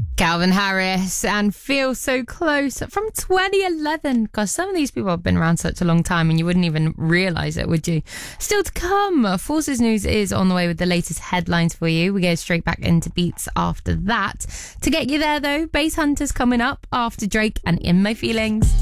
Calvin Harris and Feel So Close from 2011. Gosh, some of these people have been around such a long time and you wouldn't even realise it, would you? Still to come, Forces News is on the way with the latest headlines for you. We go straight back into beats after that. To get you there though, Bass Hunters coming up after Drake and In My Feelings.